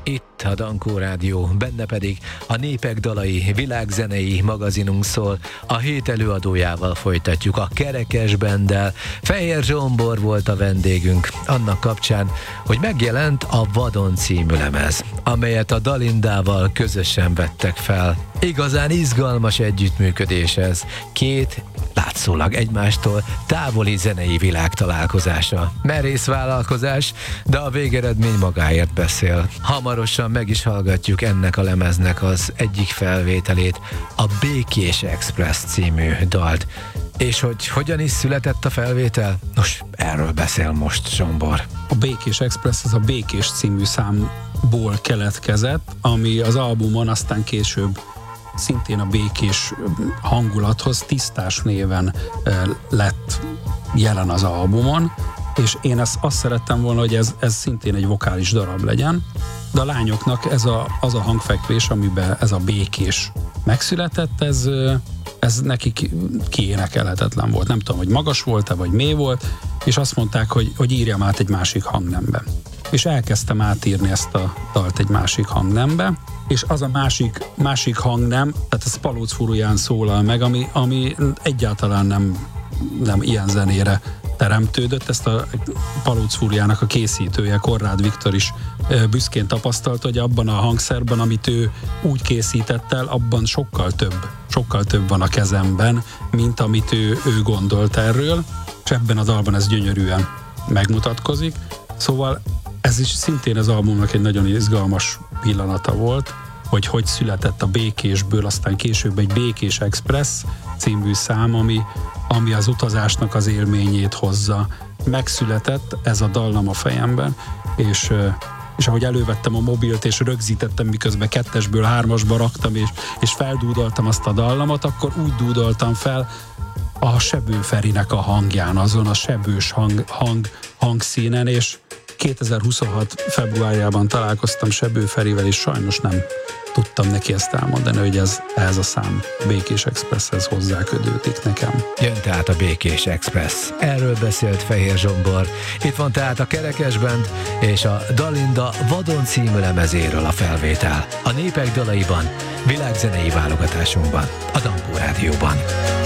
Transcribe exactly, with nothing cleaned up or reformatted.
Itt a Dankó Rádió, benne pedig a Népek Dalai világzenei magazinunk szól. A hét előadójával folytatjuk, a Kerekes Banddel. Fehér Zsombor volt a vendégünk, annak kapcsán, hogy megjelent a Vadon című lemez, amelyet a Dalindával közösen vettek fel. Igazán izgalmas együttműködés ez. Két látszólag egymástól távoli zenei világ találkozása. Merész vállalkozás, de a végeredmény magáért beszél. Hamarosan meg is hallgatjuk ennek a lemeznek az egyik felvételét, a Békés Express című dalt. És hogy hogyan is született a felvétel? Nos, erről beszél most Zsombor. A Békés Express az a Békés című számból keletkezett, ami az albumon aztán később szintén a békés hangulathoz Tisztás néven lett jelen az albumon, és én ezt azt szerettem volna, hogy ez, ez szintén egy vokális darab legyen, de a lányoknak ez a, az a hangfekvés, amiben ez a békés megszületett, ez, ez nekik kiénekelhetetlen volt. Nem tudom, hogy magas volt-e, vagy mély volt, és azt mondták, hogy, hogy írjam át egy másik hangnembe. És elkezdtem átírni ezt a dalt egy másik hangnembe, és az a másik, másik hangnem, tehát ez Palóc Furuján szólal meg, ami, ami egyáltalán nem, nem ilyen zenére teremtődött. Ezt a Palóc Furujának a készítője, Korrád Viktor is büszkén tapasztalta, hogy abban a hangszerben, amit ő úgy készített el, abban sokkal több, sokkal több van a kezemben, mint amit ő, ő gondolt erről, és ebben a dalban ez gyönyörűen megmutatkozik. Szóval ez is szintén az albumnak egy nagyon izgalmas pillanata volt, hogy hogy született a Békésből, aztán később egy Békés Express című szám, ami, ami az utazásnak az élményét hozza. Megszületett ez a dallam a fejemben, és, és ahogy elővettem a mobilt, és rögzítettem, miközben kettesből hármasba raktam, és, és feldúdoltam azt a dallamot, akkor úgy dúdoltam fel a Sebő Ferinek a hangján, azon a sebős hang, hang, hangszínen, és kétezer-huszonhat februárjában találkoztam Sebő Ferivel, és sajnos nem tudtam neki ezt elmondani, hogy ez, ez a szám Békés Expresshez hozzákötődik nekem. Jön tehát a Békés Express. Erről beszélt Fehér Zsombor. Itt van tehát a Kerekes Band és a Dalinda Vadon című lemezéről a felvétel. A Népek Dalaiban, világzenei válogatásunkban, a Dankó Rádióban.